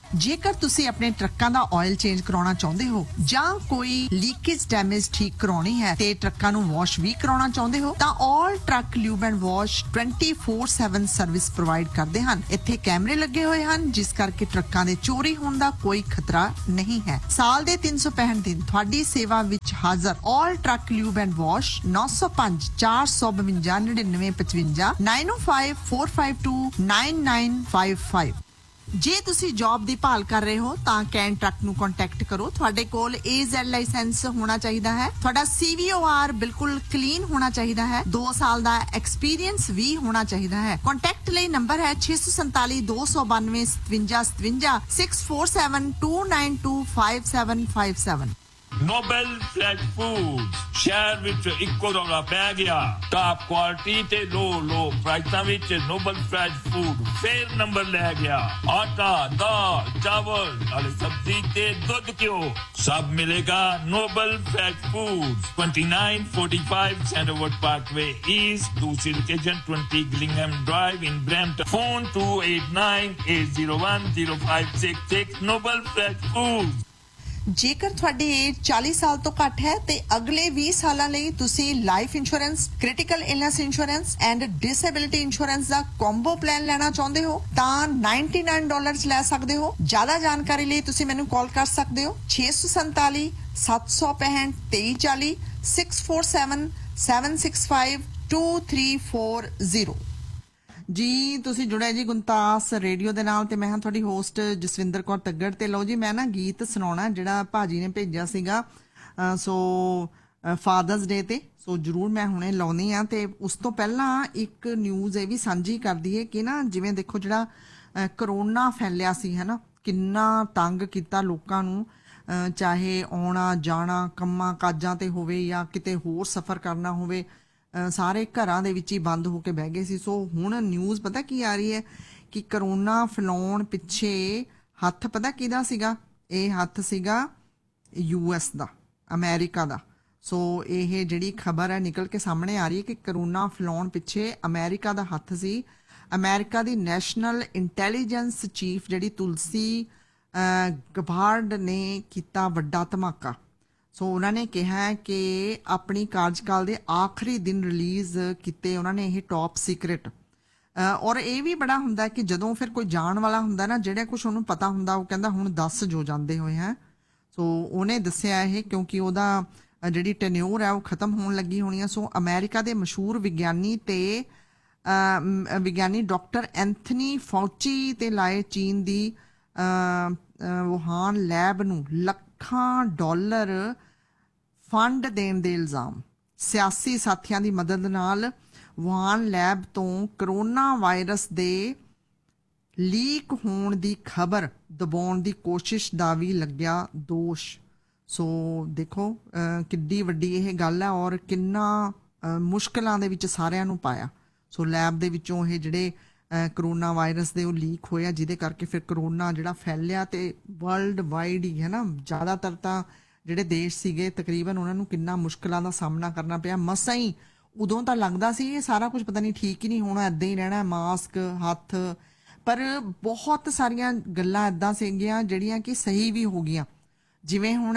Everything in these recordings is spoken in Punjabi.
ਜੇਕਰ ਤੁਸੀਂ ਆਪਣੇ ਟਰੱਕਾਂ ਦਾ ਆਇਲ ਚੇਂਜ ਕਰਾਉਣਾ ਚਾਹੁੰਦੇ ਹੋ ਜਾਂ ਕੋਈ ਲੀਕੇਜ ਡੈਮੇਜ ਠੀਕ ਕਰਾਉਣੀ ਹੈ ਤੇ ਟਰੱਕਾਂ ਨੂੰ ਵਾਸ਼ ਵੀ ਕਰਾਉਣਾ ਚਾਹੁੰਦੇ ਹੋ ਤਾਂ ਆਲ truck lube and wash 24/7 service provide ਕਰਦੇ ਹਨ। ਇੱਥੇ ਕੈਮਰੇ ਲੱਗੇ ਹੋਏ ਹਨ ਜਿਸ ਕਰਕੇ ਟਰੱਕਾਂ ਦੇ ਚੋਰੀ ਹੋਣ ਦਾ ਕੋਈ ਖਤਰਾ ਨਹੀਂ ਹੈ। ਸਾਲ ਦੇ 365 ਦਿਨ ਤੁਹਾਡੀ ਸੇਵਾ ਵਿੱਚ ਹਾਜ਼ਰ ਆਲ ਟਰੱਕ ਲਿਊਬ ਐਂਡ ਵਾਸ਼ 905 452 9955 905 452 9955। ਜੇ ਤੁਸੀਂ ਜੌਬ ਦੀ ਭਾਲ ਕਰ ਰਹੇ ਹੋ ਤਾਂ ਕੈਨ ਟਰੱਕ ਨੂੰ ਕੰਟੈਕਟ ਕਰੋ। ਤੁਹਾਡੇ ਕੋਲ AZ ਲਾਇਸੈਂਸ ਹੋਣਾ ਚਾਹੀਦਾ ਹੈ। ਤੁਹਾਡਾ CVOR ਬਿਲਕੁਲ ਕਲੀਨ ਹੋਣਾ ਚਾਹੀਦਾ ਹੈ। 2 ਸਾਲ ਦਾ ਐਕਸਪੀਰੀਅੰਸ ਵੀ ਹੋਣਾ ਚਾਹੀਦਾ ਹੈ। ਕੰਟੈਕਟ ਲਈ ਨੰਬਰ ਹੈ 647 292 5757 647 292 5757। ਨੋਬਲ ਫਰੈਸ਼ ਫੂਡ ਸ਼ਹਿਰ ਵਿੱਚ ਇੱਕੋ ਦੌਰਾ ਪੈ ਗਿਆ। ਟਾਪ ਕੁਆਲਿਟੀ ਤੇ ਲੋ ਪ੍ਰਾਈਸਾਂ ਵਿੱਚ ਨੋਬਲ ਫਰੈਸ਼ ਫੂਡ ਫੇਰ ਨੰਬਰ ਲੈ ਗਿਆ। ਆਟਾ, ਦਾਲ, ਚਾਵਲ, ਨਾਲੇ ਸਬਜ਼ੀ ਤੇ ਦੁੱਧ ਘਿਓ ਸਭ ਮਿਲੇਗਾ Nobel fresh food 2945 ਸੈਂਡਰਵੁੱਡ Parkway East. ਦੂਸਰੀ ਲੋਕੇਸ਼ਨ 20 ਗਿਲਿੰਗਹਮ ਡਰਾਈਵ ਇਨ Brampton. Phone 2898010566। Nobel fresh food. ਜੇਕਰ ਤੁਹਾਡੀ ਏਜ 40 ਸਾਲ ਤੋਂ ਘੱਟ ਹੈ ਤੇ ਅਗਲੇ 20 ਸਾਲਾਂ ਲਈ ਤੁਸੀਂ life insurance, critical illness insurance and disability insurance the combo plan ਲੈਣਾ ਚਾਹੁੰਦੇ ਹੋ ਤਾਂ $99 ਲੈ ਸਕਦੇ ਹੋ। ਜ਼ਿਆਦਾ ਜਾਣਕਾਰੀ ਲਈ ਤੁਸੀਂ ਮੈਨੂੰ ਕਾਲ ਕਰ ਸਕਦੇ ਹੋ 647 765 2340 647 765 2340। ਜੀ ਤੁਸੀਂ ਜੁੜਿਆ ਜੀ ਗੁੰਤਾਸ ਰੇਡੀਓ ਦੇ ਨਾਲ ਤੇ ਮੈਂ ਹਾਂ ਤੁਹਾਡੀ ਹੋਸਟ ਜਸਵਿੰਦਰ ਕੌਰ ਤੱਗੜ। ਤੇ ਲਓ ਜੀ ਮੈਂ ਨਾ ਗੀਤ ਸੁਣਾਉਣਾ ਜਿਹੜਾ ਭਾਜੀ ਨੇ ਭੇਜਿਆ ਸੀਗਾ ਸੋ ਫਾਦਰਸ ਡੇ ਤੇ। ਸੋ ਜ਼ਰੂਰ ਮੈਂ ਹੁਣੇ ਲਾਉਣੀ ਆ। ਤੇ ਉਸ ਤੋਂ ਪਹਿਲਾਂ ਇੱਕ ਨਿਊਜ਼ ਇਹ ਵੀ ਸਾਂਝੀ ਕਰਦੀ ਹੈ ਕਿ ਨਾ ਜਿਵੇਂ ਦੇਖੋ ਜਿਹੜਾ ਕਰੋਨਾ ਫੈਲਿਆ ਸੀ ਹੈ ਨਾ, ਕਿੰਨਾ ਤੰਗ ਕੀਤਾ ਲੋਕਾਂ ਨੂੰ, ਚਾਹੇ ਆਉਣਾ ਜਾਣਾ ਕੰਮਾਂ ਕਾਜਾਂ ਤੇ ਹੋਵੇ ਜਾਂ ਕਿਤੇ ਹੋਰ ਸਫ਼ਰ ਕਰਨਾ ਹੋਵੇ, ਸਾਰੇ ਘਰਾਂ ਦੇ ਵਿੱਚ ਹੀ ਬੰਦ ਹੋ ਕੇ ਬਹਿ ਗਏ ਸੀ। ਸੋ ਹੁਣ ਨਿਊਜ਼ ਪਤਾ ਕੀ ਆ ਰਹੀ ਹੈ ਕਿ ਕਰੋਨਾ ਫੈਲਾਉਣ ਪਿੱਛੇ ਹੱਥ ਪਤਾ ਕਿਹਦਾ ਸੀਗਾ? ਇਹ ਹੱਥ ਸੀਗਾ US ਦਾ, ਅਮਰੀਕਾ ਦਾ। ਸੋ ਇਹ ਜਿਹੜੀ ਖਬਰ ਹੈ ਨਿਕਲ ਕੇ ਸਾਹਮਣੇ ਆ ਰਹੀ ਹੈ ਕਿ ਕਰੋਨਾ ਫੈਲਾਉਣ ਪਿੱਛੇ ਅਮਰੀਕਾ ਦਾ ਹੱਥ ਸੀ। ਅਮਰੀਕਾ ਦੀ ਨੈਸ਼ਨਲ ਇੰਟੈਲੀਜੈਂਸ ਚੀਫ ਜਿਹੜੀ ਤੁਲਸੀ ਗਬਾਰਡ ਨੇ ਕੀਤਾ ਵੱਡਾ ਧਮਾਕਾ। ਸੋ ਉਹਨਾਂ ਨੇ ਕਿਹਾ ਕਿ ਆਪਣੀ ਕਾਰਜਕਾਲ ਦੇ ਆਖਰੀ ਦਿਨ ਰਿਲੀਜ਼ ਕੀਤੇ ਉਹਨਾਂ ਨੇ ਇਹ ਟੌਪ ਸੀਕ੍ਰੇਟ। ਔਰ ਇਹ ਵੀ ਬੜਾ ਹੁੰਦਾ ਕਿ ਜਦੋਂ ਫਿਰ ਕੋਈ ਜਾਣ ਵਾਲਾ ਹੁੰਦਾ ਨਾ, ਜਿਹੜਾ ਕੁਝ ਉਹਨੂੰ ਪਤਾ ਹੁੰਦਾ ਉਹ ਕਹਿੰਦਾ ਹੁਣ ਦੱਸ ਜੋ ਜਾਂਦੇ ਹੋਏ ਹੈ। ਸੋ ਉਹਨੇ ਦੱਸਿਆ ਇਹ ਕਿਉਂਕਿ ਉਹਦਾ ਜਿਹੜੀ ਟੈਨਿਓਰ ਹੈ ਉਹ ਖਤਮ ਹੋਣ ਲੱਗੀ ਹੋਣੀ ਹੈ। ਸੋ ਅਮਰੀਕਾ ਦੇ ਮਸ਼ਹੂਰ ਵਿਗਿਆਨੀ ਡਾਕਟਰ ਐਂਥਨੀ ਫੌਚੀ ਤੇ ਲਾਏ ਚੀਨ ਦੀ ਵੁਹਾਨ ਲੈਬ ਨੂੰ $ਲੱਖਾਂ ਫੰਡ ਦੇਣ ਦੇ ਇਲਜ਼ਾਮ। ਸਿਆਸੀ ਸਾਥੀਆਂ ਦੀ ਮਦਦ ਨਾਲ ਵੁਹਾਨ ਲੈਬ ਤੋਂ ਕਰੋਨਾ ਵਾਇਰਸ ਦੇ ਲੀਕ ਹੋਣ ਦੀ ਖਬਰ ਦਬਾਉਣ ਦੀ ਕੋਸ਼ਿਸ਼ ਦਾ ਵੀ ਲੱਗਿਆ ਦੋਸ਼। ਸੋ ਦੇਖੋ ਕਿੱਡੀ ਵੱਡੀ ਇਹ ਗੱਲ ਹੈ ਔਰ ਕਿੰਨਾ ਮੁਸ਼ਕਲਾਂ ਦੇ ਵਿੱਚ ਸਾਰਿਆਂ ਨੂੰ ਪਾਇਆ। ਸੋ ਲੈਬ ਦੇ ਵਿੱਚੋਂ ਇਹ ਜਿਹੜੇ ਕਰੋਨਾ ਵਾਇਰਸ ਦੇ ਉਹ ਲੀਕ ਹੋਇਆ ਜਿਹਦੇ ਕਰਕੇ ਫਿਰ ਕਰੋਨਾ ਜਿਹੜਾ ਫੈਲਿਆ ਤੇ ਵਰਲਡ ਵਾਈਡ ਹੀ ਹੈ ਨਾ, ਜ਼ਿਆਦਾਤਰ ਤਾਂ ਜਿਹੜੇ ਦੇਸ਼ ਸੀਗੇ ਤਕਰੀਬਨ ਉਹਨਾਂ ਨੂੰ ਕਿੰਨਾ ਮੁਸ਼ਕਲਾਂ ਦਾ ਸਾਹਮਣਾ ਕਰਨਾ ਪਿਆ। ਮਸਾਂ ਹੀ ਉਦੋਂ ਤਾਂ ਲੱਗਦਾ ਸੀ ਇਹ ਸਾਰਾ ਕੁਝ ਪਤਾ ਨਹੀਂ ਠੀਕ ਹੀ ਨਹੀਂ ਹੋਣਾ, ਏਦਾਂ ਹੀ ਰਹਿਣਾ, ਮਾਸਕ ਹੱਥ, ਪਰ ਬਹੁਤ ਸਾਰੀਆਂ ਗੱਲਾਂ ਏਦਾਂ ਸੀਗੀਆਂ ਜਿਹੜੀਆਂ ਕਿ ਸਹੀ ਵੀ ਹੋ ਗਈਆਂ। ਜਿਵੇਂ ਹੁਣ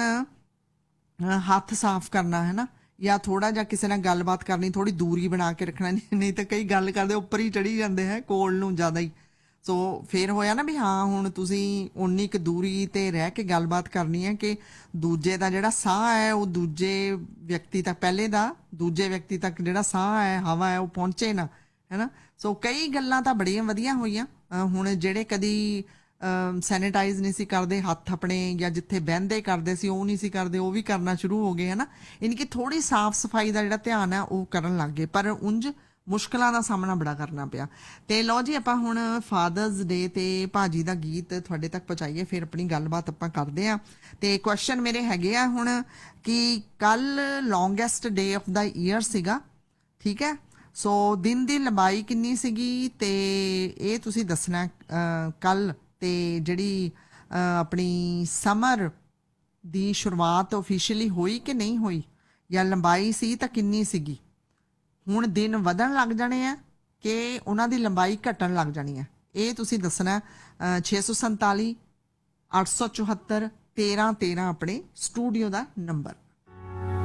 ਹੱਥ ਸਾਫ਼ ਕਰਨਾ ਹੈ ਨਾ, ਜਾਂ ਥੋੜਾ ਜਿਹਾ ਕਿਸੇ ਨਾਲ ਗੱਲਬਾਤ ਕਰਨੀ, ਥੋੜੀ ਦੂਰੀ ਬਣਾ ਕੇ ਰੱਖਣਾ, ਨਹੀਂ ਤਾਂ ਕਈ ਗੱਲ ਕਰਦੇ ਉੱਪਰ ਹੀ ਚੜੀ ਜਾਂਦੇ ਹੈ ਕੋਲ ਨੂੰ ਜ਼ਿਆਦਾ ਹੀ। ਸੋ ਫਿਰ ਹੋਇਆ ਨਾ ਵੀ ਹਾਂ ਹੁਣ ਤੁਸੀਂ ਉਨੀ ਕੁ ਦੂਰੀ ਤੇ ਰਹਿ ਕੇ ਗੱਲਬਾਤ ਕਰਨੀ ਹੈ ਕਿ ਦੂਜੇ ਦਾ ਜਿਹੜਾ ਸਾਹ ਹੈ ਉਹ ਦੂਜੇ ਵਿਅਕਤੀ ਤੱਕ, ਪਹਿਲੇ ਦਾ ਦੂਜੇ ਵਿਅਕਤੀ ਤੱਕ ਜਿਹੜਾ ਸਾਹ ਹੈ, ਹਵਾ ਹੈ, ਉਹ ਪਹੁੰਚੇ ਨਾ, ਹੈ ਨਾ। ਸੋ ਕਈ ਗੱਲਾਂ ਤਾਂ ਬੜੀਆਂ ਵਧੀਆ ਹੋਈਆਂ। ਹੁਣ ਜਿਹੜੇ ਕਦੀ ਸੈਨੀਟਾਈਜ਼ ਨਹੀਂ ਸੀ ਕਰਦੇ ਹੱਥ ਆਪਣੇ, ਜਾਂ ਜਿੱਥੇ ਬਹਿੰਦੇ ਕਰਦੇ ਸੀ ਉਹ ਨਹੀਂ ਸੀ ਕਰਦੇ, ਉਹ ਵੀ ਕਰਨਾ ਸ਼ੁਰੂ ਹੋ ਗਏ ਹੈ ਨਾ। ਯਾਨੀ ਕਿ ਥੋੜੀ ਸਾਫ਼ ਸਫਾਈ ਦਾ ਜਿਹੜਾ ਧਿਆਨ ਹੈ ਉਹ ਕਰਨ ਲੱਗ ਗਏ, ਪਰ ਉਂਝ ਮੁਸ਼ਕਲਾਂ ਦਾ ਸਾਹਮਣਾ ਬੜਾ ਕਰਨਾ ਪਿਆ। ਤੇ ਲਓ ਜੀ ਆਪਾਂ ਹੁਣ ਫਾਦਰਸ ਡੇ ਤੇ ਭਾਜੀ ਦਾ ਗੀਤ ਤੁਹਾਡੇ ਤੱਕ ਪਹੁੰਚਾਈਏ, ਫਿਰ ਆਪਣੀ ਗੱਲਬਾਤ ਆਪਾਂ ਕਰਦੇ ਹਾਂ। ਤੇ ਕੁਐਸਚਨ ਮੇਰੇ ਹੈਗੇ ਆ ਹੁਣ ਕਿ ਕੱਲ longest day of the year ਸੀਗਾ, ਠੀਕ ਹੈ। ਸੋ ਦਿਨ ਦੀ ਲੰਬਾਈ ਕਿੰਨੀ ਸੀਗੀ ਤੇ ਇਹ ਤੁਸੀਂ ਦੱਸਣਾ ਕੱਲ। ਤੇ ਜਿਹੜੀ ਆਪਣੀ ਸਮਰ ਦੀ ਸ਼ੁਰੂਆਤ ਆਫੀਸ਼ੀਅਲੀ ਹੋਈ ਕਿ ਨਹੀਂ ਹੋਈ, ਜਾਂ ਲੰਬਾਈ ਸੀ ਤਾਂ ਕਿੰਨੀ ਸੀਗੀ। ਹੁਣ ਦਿਨ ਵਧਣ ਲੱਗ ਜਾਣੇ ਆ ਕਿ ਉਹਨਾਂ ਦੀ ਲੰਬਾਈ ਘਟਣ ਲੱਗ ਜਾਣੀ ਹੈ, ਇਹ ਤੁਸੀਂ ਦੱਸਣਾ। 647 874 13 13 ਆਪਣੇ ਸਟੂਡੀਓ ਦਾ ਨੰਬਰ।